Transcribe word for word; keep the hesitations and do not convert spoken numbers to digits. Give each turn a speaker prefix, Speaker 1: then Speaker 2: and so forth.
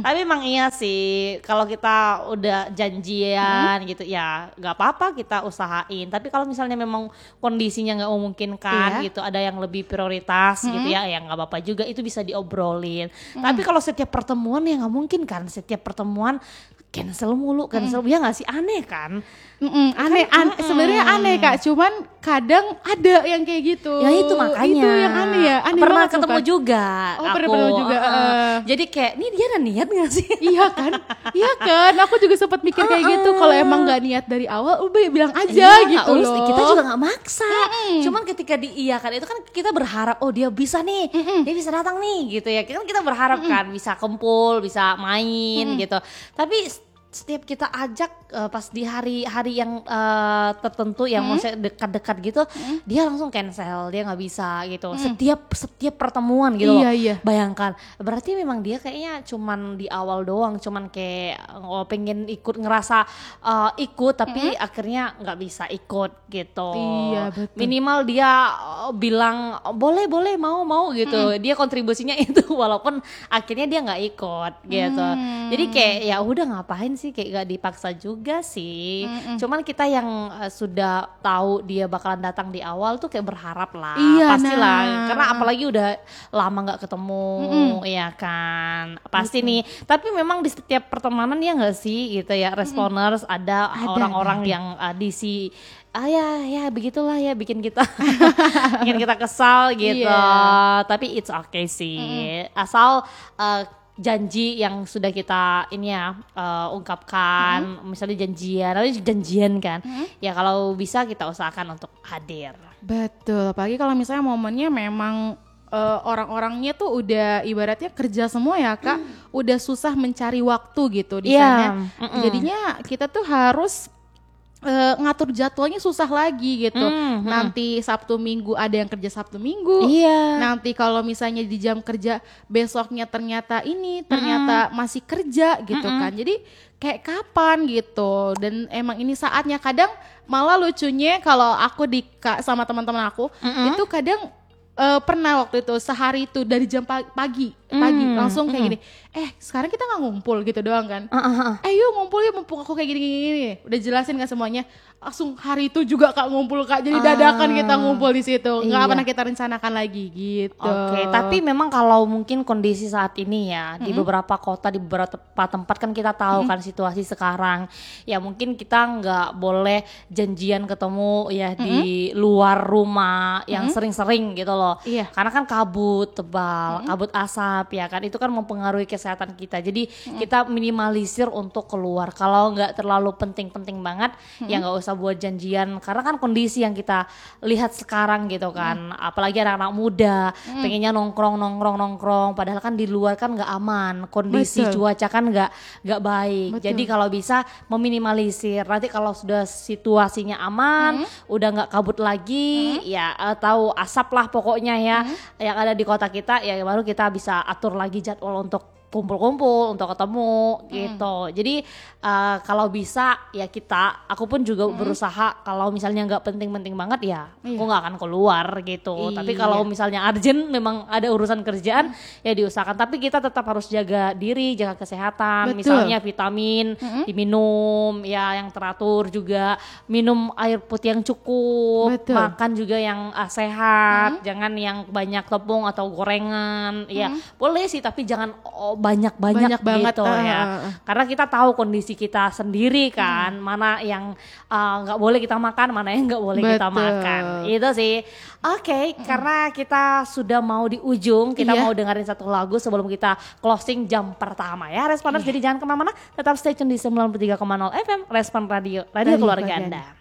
Speaker 1: Tapi emang iya sih, kalau kita udah janjian mm. gitu ya nggak apa-apa kita usahain. Tapi kalau misalnya memang kondisinya nggak memungkinkan yeah. gitu, ada yang lebih prioritas mm. gitu ya, ya nggak apa-apa juga, itu bisa diobrolin. Mm. Tapi kalau setiap pertemuan ya nggak mungkin kan, setiap pertemuan cancel mulu, cancel mm. ya nggak sih, aneh kan?
Speaker 2: Mm-mm, aneh,
Speaker 1: kan,
Speaker 2: an- sebenarnya aneh Kak, cuman kadang ada yang kayak gitu.
Speaker 1: Ya itu makanya.
Speaker 2: Itu yang aneh ya. Aneh
Speaker 1: pernah
Speaker 2: banget,
Speaker 1: ketemu
Speaker 2: suka.
Speaker 1: juga.
Speaker 2: Oh
Speaker 1: aku.
Speaker 2: pernah ketemu juga. Uh,
Speaker 1: uh, jadi kayak, nih dia ada niat nggak sih?
Speaker 2: Iya kan, iya kan. Aku juga sempat mikir kayak uh-uh. gitu. Kalau emang nggak niat dari awal, udah bilang aja
Speaker 1: iya,
Speaker 2: gitu loh.
Speaker 1: Kita juga nggak maksa.
Speaker 2: Mm-mm.
Speaker 1: Cuman ketika diiyakan itu kan kita berharap, oh dia bisa nih, Mm-mm. dia bisa datang nih, gitu ya. Kan kita berharap Mm-mm. kan bisa kumpul, bisa main, Mm-mm. gitu. Tapi setiap kita ajak uh, pas di hari-hari yang uh, tertentu yang hmm. maksudnya dekat-dekat gitu, hmm. dia langsung cancel, dia nggak bisa gitu. Hmm. Setiap setiap pertemuan gitu
Speaker 2: iya,
Speaker 1: loh.
Speaker 2: Iya.
Speaker 1: Bayangkan, berarti memang dia kayaknya cuman di awal doang, cuman kayak oh, pengen ikut ngerasa uh, ikut, tapi hmm. akhirnya nggak bisa ikut gitu.
Speaker 2: Iya betul.
Speaker 1: Minimal dia uh, bilang boleh boleh mau mau gitu. Hmm. Dia kontribusinya itu walaupun akhirnya dia nggak ikut gitu. Hmm. Jadi kayak ya udah ngapain sih, kayak gak dipaksa juga sih. Mm-mm. Cuman kita yang uh, sudah tahu dia bakalan datang di awal tuh kayak berharap lah,
Speaker 2: iya,
Speaker 1: pastilah.
Speaker 2: Nah.
Speaker 1: Karena apalagi udah lama nggak ketemu, Mm-mm. ya kan, pasti gitu. Nih. Tapi memang di setiap pertemanan ya nggak sih gitu ya, responers Mm-mm. ada, ada orang-orang ada. yang uh, di si ah ya ya begitulah ya, bikin kita bikin kita kesal gitu. Yeah. Tapi it's okay sih, Mm-mm. asal uh, janji yang sudah kita ini ya uh, ungkapkan, hmm. misalnya janjian, nanti janjian kan, hmm. ya kalau bisa kita usahakan untuk hadir.
Speaker 2: Betul, apalagi kalau misalnya momennya memang uh, orang-orangnya tuh udah ibaratnya kerja semua ya Kak, hmm. udah susah mencari waktu gitu di
Speaker 1: yeah.
Speaker 2: sana. Jadinya kita tuh harus Uh, ngatur jadwalnya susah lagi gitu. Mm, Nanti Sabtu Minggu ada yang kerja Sabtu Minggu.
Speaker 1: Iya.
Speaker 2: Nanti kalau misalnya di jam kerja besoknya ternyata ini ternyata mm. masih kerja gitu Mm-mm. kan. Jadi kayak kapan gitu. Dan emang ini saatnya, kadang malah lucunya kalau aku di sama teman-teman aku Mm-mm. itu kadang uh, pernah waktu itu sehari itu dari jam pagi pagi mm, langsung kayak mm. gini, eh sekarang kita nggak ngumpul gitu doang kan, uh, uh, uh. eh yuk ngumpul ya mumpung aku kayak gini-gini, udah jelasin kan semuanya, langsung hari itu juga Kak ngumpul Kak, jadi dadakan uh, kita ngumpul di situ, nggak iya. pernah kita rencanakan lagi gitu.
Speaker 1: Oke, okay, tapi memang kalau mungkin kondisi saat ini ya mm-hmm. di beberapa kota, di beberapa tempat kan kita tahu mm-hmm. kan situasi sekarang, ya mungkin kita nggak boleh janjian ketemu ya mm-hmm. di luar rumah yang mm-hmm. sering-sering gitu loh, iya. karena kan kabut tebal, mm-hmm. kabut asap ya kan, itu kan mempengaruhi kesehatan kita. Jadi hmm. kita minimalisir untuk keluar. Kalau nggak terlalu penting-penting banget, hmm. ya nggak usah buat janjian. Karena kan kondisi yang kita lihat sekarang gitu kan, hmm. apalagi anak-anak muda hmm. pengennya nongkrong, nongkrong, nongkrong. Padahal kan di luar kan nggak aman. Kondisi Betul. cuaca kan nggak nggak baik. Betul. Jadi kalau bisa meminimalisir. Nanti kalau sudah situasinya aman, hmm. udah nggak kabut lagi, hmm. ya tahu asap lah pokoknya ya, hmm. yang ada di kota kita, ya baru kita bisa atur lagi jadwal untuk kumpul-kumpul, untuk ketemu gitu. Hmm. Jadi uh, kalau bisa ya kita, aku pun juga hmm. berusaha kalau misalnya nggak penting-penting banget ya, iya. aku nggak akan keluar gitu. Iya. Tapi kalau misalnya urgent, memang ada urusan kerjaan, hmm. ya diusahakan. Tapi kita tetap harus jaga diri, jaga kesehatan. Betul. Misalnya vitamin hmm. diminum, ya yang teratur juga. Minum air putih yang cukup, Betul. makan juga yang uh, sehat, hmm. jangan yang banyak tepung atau gorengan. Hmm. Ya boleh sih, tapi jangan oh, banyak-banyak
Speaker 2: banget
Speaker 1: gitu
Speaker 2: uh,
Speaker 1: ya,
Speaker 2: uh, uh.
Speaker 1: karena kita tahu kondisi kita sendiri kan, hmm. mana yang nggak uh, boleh kita makan, mana yang nggak boleh Betul. kita makan, itu sih. Oke, okay, hmm. karena kita sudah mau di ujung, kita yeah. mau dengerin satu lagu sebelum kita closing jam pertama ya, Responders. Yeah. Jadi jangan kemana-mana, tetap stay tune di sembilan puluh tiga koma nol F M Respon Radio, Radio Keluarga Anda.